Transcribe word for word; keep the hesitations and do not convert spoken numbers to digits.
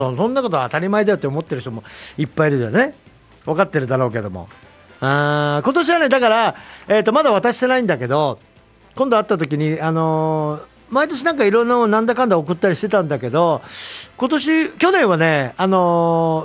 そそんなことは当たり前だよって思ってる人もいっぱいいるよね。分かってるだろうけども。あー今年はね、だから、えーと、まだ渡してないんだけど、今度会った時に、あのー毎年なんかいろんなのなんだかんだ送ったりしてたんだけど、今年、去年はね、あのー